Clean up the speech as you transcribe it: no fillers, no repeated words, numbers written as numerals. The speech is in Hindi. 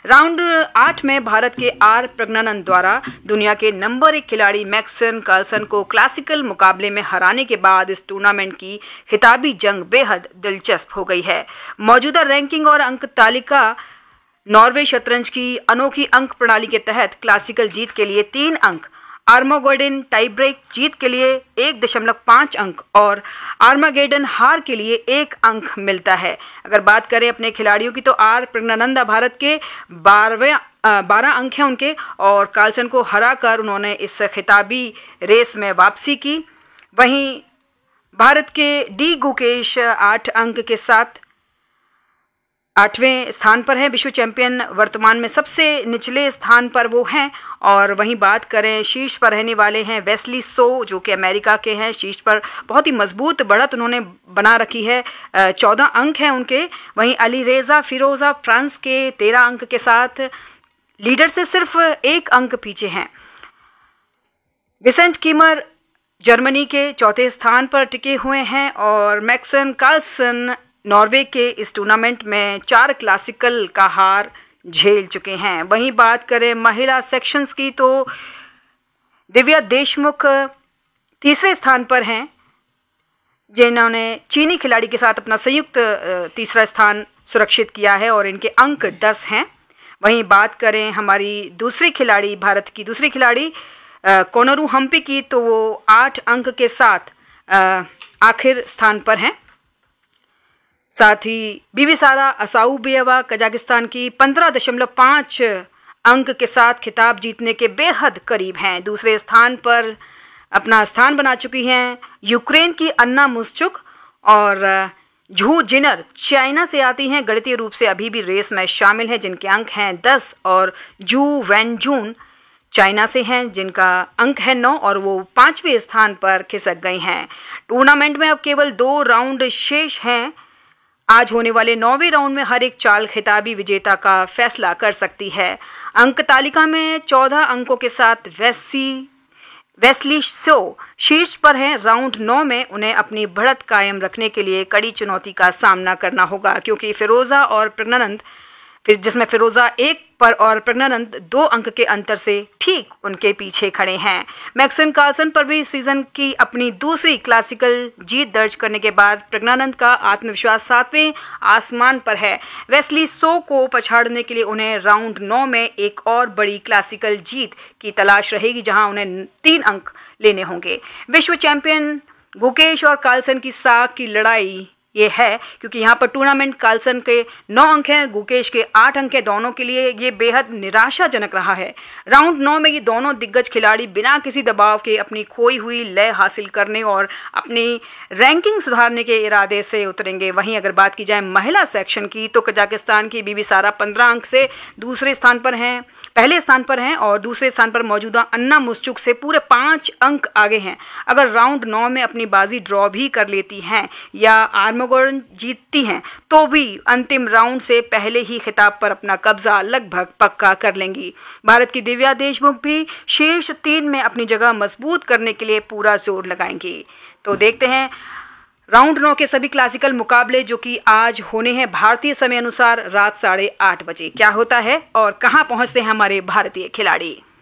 राउंड 8 में भारत के आर प्रज्ञानंद द्वारा दुनिया के नंबर 1 खिलाड़ी मैग्नस कार्लसन को क्लासिकल मुकाबले में हराने के बाद इस टूर्नामेंट की खिताबी जंग बेहद दिलचस्प हो गई है। मौजूदा रैंकिंग और अंक तालिका नॉर्वे शतरंज की अनोखी अंक प्रणाली के तहत क्लासिकल जीत के लिए 3 अंक, आर्मागेडन टाई ब्रेक जीत के लिए 1.5 अंक और आर्मागेडन हार के लिए 1 अंक मिलता है। अगर बात करें अपने खिलाड़ियों की तो आर प्रज्ञानंद भारत के 12 अंक हैं उनके, और कार्लसन को हराकर उन्होंने इस खिताबी रेस में वापसी की। वहीं भारत के डी गुकेश 8 अंक के साथ 8वें स्थान पर है। विश्व चैंपियन वर्तमान में सबसे निचले स्थान पर वो हैं। और वहीं बात करें शीर्ष पर रहने वाले हैं वेस्ली सो, जो कि अमेरिका के हैं। शीर्ष पर बहुत ही मजबूत बढ़त उन्होंने बना रखी है, 14 अंक हैं उनके। वहीं अली रेजा फिरोजा फ्रांस के 13 अंक के साथ लीडर से सिर्फ 1 अंक पीछे हैं। विसेंट कीमर जर्मनी के 4थे स्थान पर टिके हुए हैं और मैग्नस कार्लसन नॉर्वे के इस टूर्नामेंट में 4 क्लासिकल का हार झेल चुके हैं। वहीं बात करें महिला सेक्शंस की तो दिव्या देशमुख तीसरे स्थान पर हैं, जिन्होंने चीनी खिलाड़ी के साथ अपना संयुक्त तीसरा स्थान सुरक्षित किया है और इनके अंक 10 हैं। वहीं बात करें हमारी दूसरी खिलाड़ी, भारत की दूसरी खिलाड़ी कोनरू हम्पी की, तो वो 8 अंक के साथ आखिर स्थान पर हैं। साथ ही बिबिसारा असाउबेवा कजाकिस्तान की 15.5 अंक के साथ खिताब जीतने के बेहद करीब हैं। दूसरे स्थान पर अपना स्थान बना चुकी हैं यूक्रेन की अन्ना मुस्चुक, और झू जिनर चाइना से आती हैं, गणितीय रूप से अभी भी रेस में शामिल हैं, जिनके अंक हैं 10, और जू वैनजून चाइना से हैं जिनका अंक है 9 और वो 5वें स्थान पर खिसक गई हैं। टूर्नामेंट में अब केवल 2 राउंड शेष हैं। आज होने वाले 9वें राउंड में हर एक चाल खिताबी विजेता का फैसला कर सकती है। अंक तालिका में 14 अंकों के साथ वेस्ली सो शीर्ष पर हैं। राउंड 9 में उन्हें अपनी बढ़त कायम रखने के लिए कड़ी चुनौती का सामना करना होगा, क्योंकि फिरोजा और प्रज्ञानंद, जिसमें फिरोजा 1 पर और प्रज्ञानंद 2 अंक के अंतर से ठीक उनके पीछे खड़े हैं। मैग्नस कार्लसन पर भी सीजन की अपनी दूसरी क्लासिकल जीत दर्ज करने के बाद प्रज्ञानंद का आत्मविश्वास 7वें आसमान पर है। वेस्ली सो को पछाड़ने के लिए उन्हें राउंड 9 में एक और बड़ी क्लासिकल जीत की तलाश रहेगी, जहां उन्हें 3 अंक लेने होंगे। विश्व चैंपियन गुकेश और कार्लसन की साख की लड़ाई ये है, क्योंकि यहाँ पर टूर्नामेंट कार्लसन के 9 अंक हैं, गुकेश के 8 अंक हैं। दोनों के लिए ये बेहद निराशाजनक रहा है। राउंड 9 में ये दोनों दिग्गज खिलाड़ी बिना किसी दबाव के अपनी खोई हुई लय हासिल करने और अपनी रैंकिंग सुधारने के इरादे से उतरेंगे। वहीं अगर बात की जाए महिला सेक्शन की तो कजाकिस्तान की बिबिसारा 15 अंक से पहले स्थान पर हैं और दूसरे स्थान पर मौजूदा अन्ना मुस्चुक से पूरे 5 अंक आगे हैं। अगर राउंड 9 में अपनी बाजी ड्रॉ भी कर लेती हैं या आर्मागेडन जीतती हैं तो भी अंतिम राउंड से पहले ही खिताब पर अपना कब्जा लगभग पक्का कर लेंगी। भारत की दिव्या देशमुख भी शीर्ष 3 में अपनी जगह मजबूत करने के लिए पूरा जोर लगाएंगी। तो देखते हैं राउंड 9 के सभी क्लासिकल मुकाबले जो कि आज होने हैं भारतीय समय अनुसार रात 8:30 बजे, क्या होता है और कहां पहुंचते हैं हमारे भारतीय खिलाड़ी।